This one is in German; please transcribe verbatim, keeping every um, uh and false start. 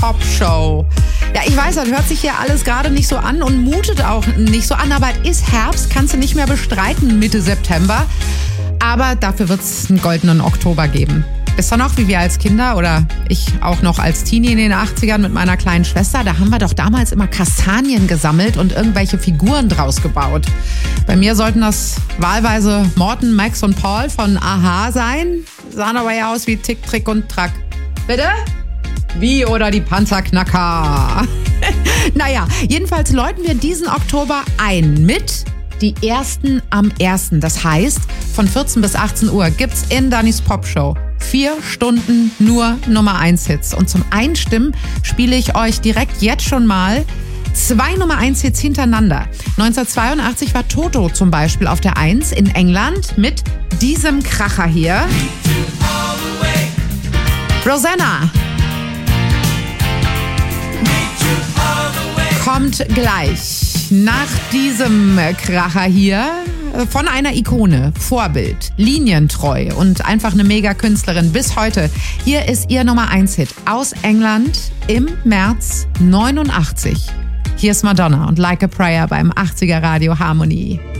Pop Show. Ja, ich weiß, das hört sich hier alles gerade nicht so an und mutet auch nicht so an, aber es ist Herbst, kannst du nicht mehr bestreiten, Mitte September. Aber dafür wird es einen goldenen Oktober geben. Wisst ihr noch, wie wir als Kinder oder ich auch noch als Teenie in den achtzigern mit meiner kleinen Schwester, da haben wir doch damals immer Kastanien gesammelt und irgendwelche Figuren draus gebaut. Bei mir sollten das wahlweise Morten, Max und Paul von Aha sein, sahen aber ja aus wie Tick, Trick und Track. Bitte? Wie oder die Panzerknacker. Naja, jedenfalls läuten wir diesen Oktober ein mit die Ersten am Ersten. Das heißt, von vierzehn bis achtzehn Uhr gibt's in Dannys Popshow vier Stunden nur Nummer eins Hits. Und zum Einstimmen spiele ich euch direkt jetzt schon mal zwei Nummer eins Hits hintereinander. neunzehnhundertzweiundachtzig war Toto zum Beispiel auf der eins in England mit diesem Kracher hier. Rosanna kommt gleich nach diesem Kracher hier von einer Ikone, Vorbild, linientreu und einfach eine Mega-Künstlerin bis heute. Hier ist ihr Nummer eins Hit aus England im März neunundachtzig. Hier ist Madonna und Like a Prayer beim achtziger Radio Harmonie.